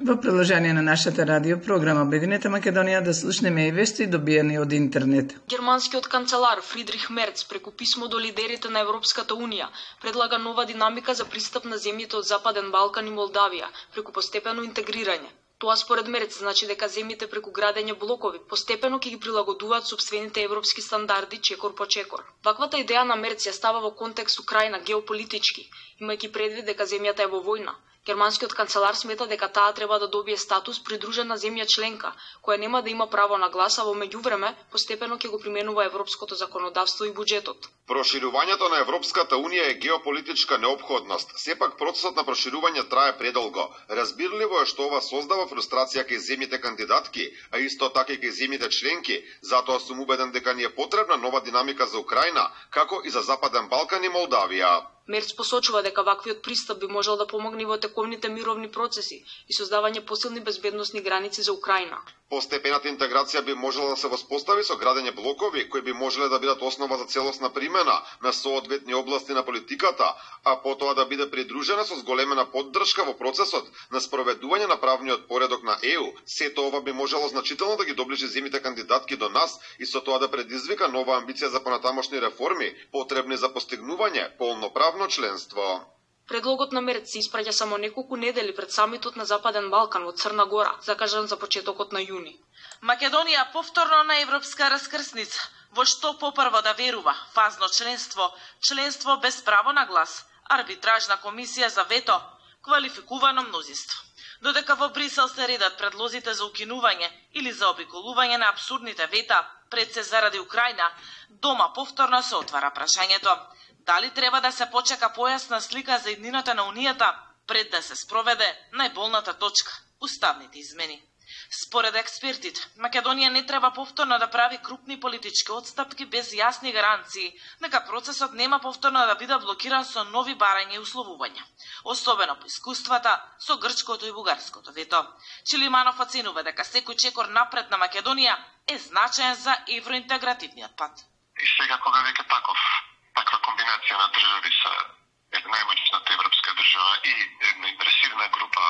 Во приложение на нашата радио програма Обединета Македонија да слушнеме и вести добиени од интернет. Германскиот канцелар Фридрих Мерц преку писмо до лидерите на Европската Унија предлага нова динамика за пристап на земјите од Западен Балкан и Молдавија преку постепено интегрирање. Тоа според Мерц значи дека земјите преку градење блокови постепено ќе ги прилагодуваат сопствените европски стандарди чекор по чекор. Ваквата идеја на Мерц ја става во контекст Украина геополитички, имајќи предвид дека земјата е во војна. Германскиот канцелар смета дека таа треба да добие статус придружена земја членка, која нема да има право на глас, а во меѓувреме постепено ќе го применува европското законодавство и буџетот. Проширувањето на Европската Унија е геополитичка неопходност. Сепак процесот на проширување трае предолго. Разбирливо е што ова создава фрустрација кај земјите кандидатки, а исто така и кај земјите членки. Затоа сум убеден дека ни е потребна нова динамика за Украина, како и за Западен Балкан и Молдавија. Мерц посочува дека ваквиот пристап би можел да помогне во тековните мировни процеси и создавање посилни безбедносни граници за Украина. Постепената интеграција би можела да се воспостави со градење блокови кои би можеле да бидат основа за целосна примена на соодветни области на политиката, а потоа да биде придружена со зголемена поддршка во процесот на спроведување на правниот поредок на ЕУ. Сето ова би можело значително да ги доближи земјите кандидатки до нас и со тоа да предизвика нова амбиција за понатамошни реформи, потребни за постигнување полноправно членство. Предлогот на Мерц се испраќа само неколку недели пред самитот на Западен Балкан во Црна Гора, закажан за почетокот на јуни. Македонија повторно на европска раскрсница. Во што попрво да верува? Фазно членство, членство без право на глас, арбитражна комисија за вето, квалификувано мнозинство. Додека во Брисел се редат предлозите за укинување или за обиколување на абсурдните вета, пред се заради Украина, дома повторно се отвара прашањето: дали треба да се почека појасна слика за иднината на Унијата пред да се спроведе најболната точка – уставните измени? Според експертите, Македонија не треба повторно да прави крупни политички отстапки без јасни гаранции дека процесот нема повторно да биде блокиран со нови барања и условувања, особено по искуствата со грчкото и бугарското вето. Чилиманов оценува дека секој чекор напред на Македонија е значаен за евроинтегративниот пат. И сега кога веќе таква комбинација на држави са најмоćната европска држава и една импресивна група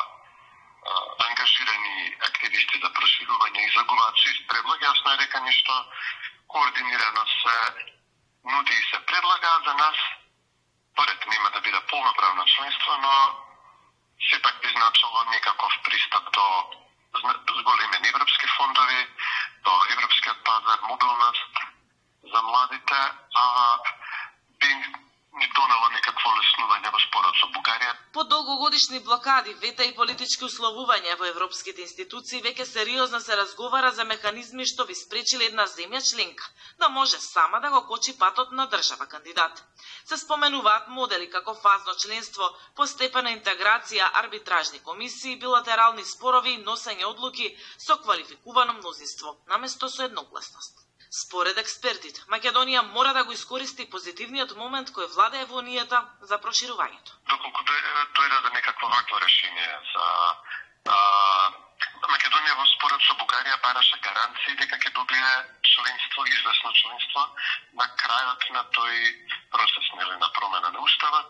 ангажирани активисти за проширување и загуваат се предлог, јасно е дека нешто координирано се нуди и се предлага. За нас поред нема да биде полноправно членство, но сепак би значило некаков пристап до зголемени европски фондови, до европскиот пазар, мобилност за младите, а би ни донело некакво леснување во спорот со Бугарија. По долгогодишни блокади, вета и политички условувања во европските институции веќе сериозно се разговара за механизми што би спречиле една земја членка да може сама да го кочи патот на држава кандидат. Се споменуваат модели како фазно членство, постепена интеграција, арбитражни комисии, билатерални спорови и носење одлуки со квалификувано мнозинство, наместо со едногласност. Според експертите, Македонија мора да го искористи позитивниот момент кој владее во Унијата за проширувањето. Доколку дојде до некакво вакво решение за Македонија во според со Бугарија бараше гаранции дека ќе добие членство, известно членство на крајот на тој процес на промена на уставот.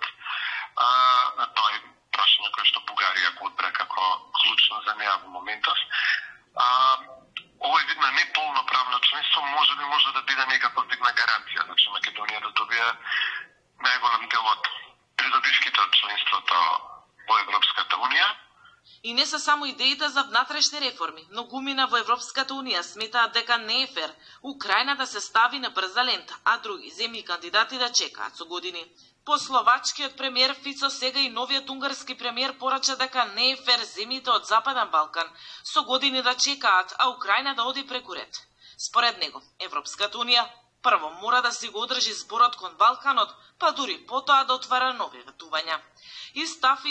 На тој прашање кој што Бугарија го одбра како клучно за неа во моментов. Овој вид на неполноправно членство може да биде некаква вид на гаранција, значи Македонија да добие најголем дел од придобивките од членството во Европската Унија. И не се само идеите за внатрешни реформи, но гумина во Европската Унија сметаат дека не е фер Украина да се стави на брза лента, а други земји кандидати да чекаат со години. По словачкиот премиер Фицо сега и новиот унгарски премиер порача дека не е фер земјите од Западен Балкан со години да чекаат, а Украина да оди преку ред. Според него, Европската Унија прво мора да си го одржи зборот кон Балканот, па дури потоа да отвара нови ветувања. И став